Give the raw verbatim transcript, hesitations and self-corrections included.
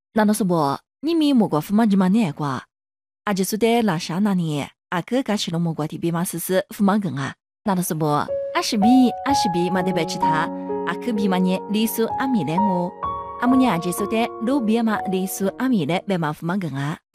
那侬说不？你咪木瓜夫嘛就嘛难瓜，啊就说的拉沙那里，啊哥嘎吃了木瓜的比嘛试试夫嘛更啊，那侬说不？阿是比阿是比嘛得白吃它，啊可比嘛呢里苏阿米嘞我，阿姆呢就说的路边嘛里苏阿米嘞白嘛夫嘛更啊。